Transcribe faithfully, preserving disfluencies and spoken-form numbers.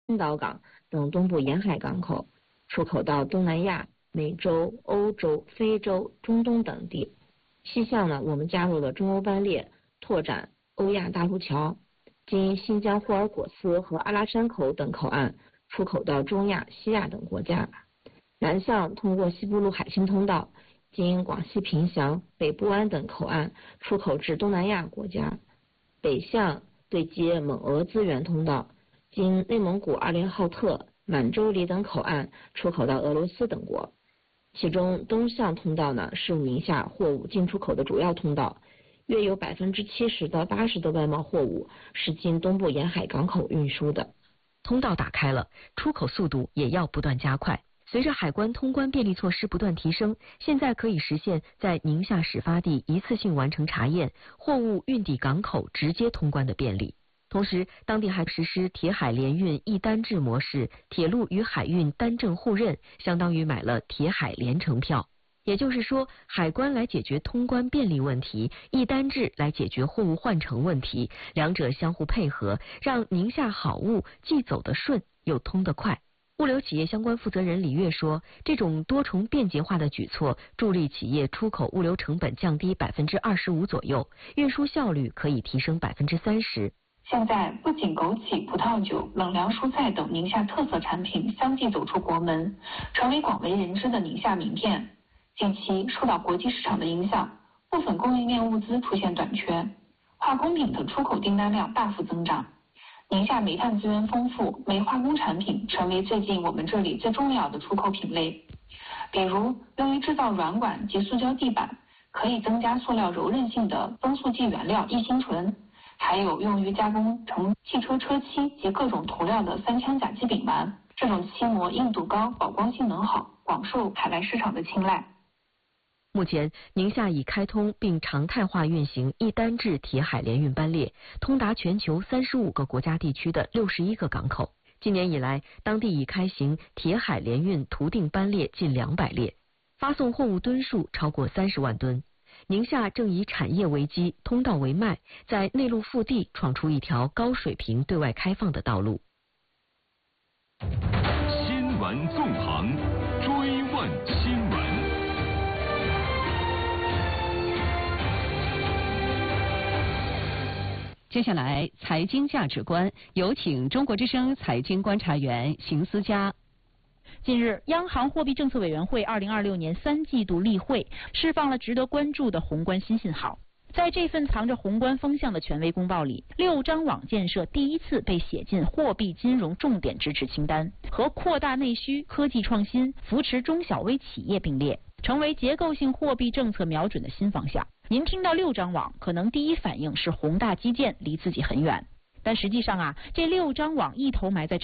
青岛港等东部沿海港口，出口到东南亚、美洲、欧洲、非洲、中东等地。西向呢，我们加入了中欧班列，拓展欧亚大陆桥，经新疆霍尔果斯和阿拉山口等口岸出口到中亚、西亚等国家。南向通过西部陆海新通道，经广西凭祥、北部湾等口岸出口至东南亚国家。北向对接蒙俄资源通道，经内蒙古阿联浩特、满洲里等口岸出口到俄罗斯等国。其中东向通道呢，是宁夏货物进出口的主要通道，约有百分之七十到八十的外贸货物是经东部沿海港口运输的。 通道打开了，出口速度也要不断加快。随着海关通关便利措施不断提升，现在可以实现在宁夏始发地一次性完成查验，货物运抵港口直接通关的便利。同时，当地还实施铁海联运一单制模式，铁路与海运单证互认，相当于买了铁海联程票。也就是说，海关来解决通关便利问题，一单制来解决货物换乘问题，两者相互配合，让宁夏好物既走得顺又通得快。物流企业相关负责人李跃说，这种多重便捷化的举措，助力企业出口物流成本降低百分之二十五左右，运输效率可以提升百分之三十。 现在不仅枸杞、葡萄酒、冷凉蔬菜等宁夏特色产品相继走出国门，成为广为人知的宁夏名片。近期受到国际市场的影响，部分供应链物资出现短缺，化工品的出口订单量大幅增长。宁夏煤炭资源丰富，煤化工产品成为最近我们这里最重要的出口品类。比如用于制造软管及塑胶地板，可以增加塑料柔韧性的增塑剂原料异辛醇，还有用于加工成汽车车漆及各种涂料的三羟甲基丙烷，这种漆膜硬度高，保光性能好，广受海外市场的青睐。 目前，宁夏已开通并常态化运行一单制铁海联运班列，通达全球三十五个国家地区的六十一个港口。今年以来，当地已开行铁海联运图定班列近两百列，发送货物吨数超过三十万吨。宁夏正以产业为基，通道为脉，在内陆腹地闯出一条高水平对外开放的道路。 新闻纵横，追问新闻。 接下来，财经价值观，有请中国之声财经观察员邢思佳。 近日，央行货币政策委员会二零二六年三季度例会释放了值得关注的宏观新信号。在这份藏着宏观风向的权威公报里，六张网建设第一次被写进货币金融重点支持清单，和扩大内需、科技创新、扶持中小微企业并列，成为结构性货币政策瞄准的新方向。您听到六张网，可能第一反应是宏大基建离自己很远，但实际上啊，这六张网一头埋在